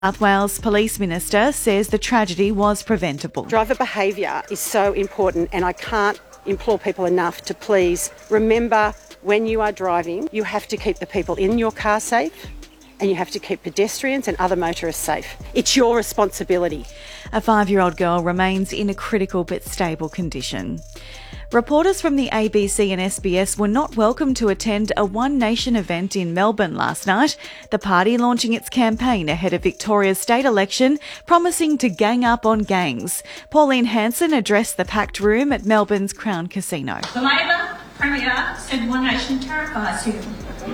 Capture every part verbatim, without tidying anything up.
South Wales Police Minister says the tragedy was preventable. Driver behaviour is so important, and I can't implore people enough to please remember when you are driving, you have to keep the people in your car safe and you have to keep pedestrians and other motorists safe. It's your responsibility. A five-year-old girl remains in a critical but stable condition. Reporters from the A B C and S B S were not welcome to attend a One Nation event in Melbourne last night, the party launching its campaign ahead of Victoria's state election, promising to gang up on gangs. Pauline Hanson addressed the packed room at Melbourne's Crown Casino. The Labor Premier said One Nation terrifies him.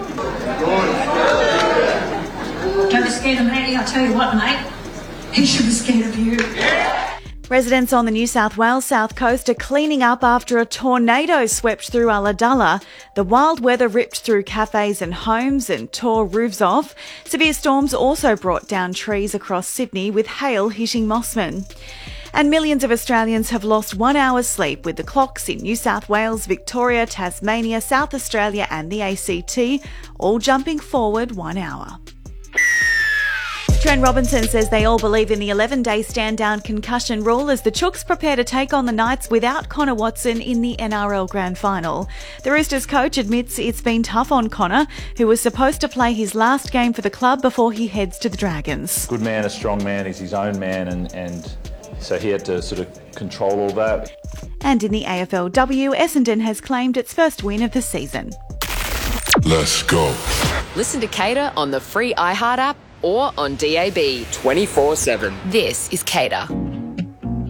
Don't be scared of me, I tell you what, mate, he should be scared of you. Residents on the New South Wales south coast are cleaning up after a tornado swept through Ulladulla. The wild weather ripped through cafes and homes and tore roofs off. Severe storms also brought down trees across Sydney, with hail hitting Mossman. And millions of Australians have lost one hour's sleep, with the clocks in New South Wales, Victoria, Tasmania, South Australia and the A C T all jumping forward one hour. Trent Robinson says they all believe in the eleven-day stand-down concussion rule as the Chooks prepare to take on the Knights without Connor Watson in the N R L Grand Final. The Roosters coach admits it's been tough on Connor, who was supposed to play his last game for the club before he heads to the Dragons. Good man, a strong man, he's his own man, and, and so he had to sort of control all that. And in the A F L W, Essendon has claimed its first win of the season. Let's go. Listen to Cater on the free iHeart app or on D A B twenty-four seven. This is Cater.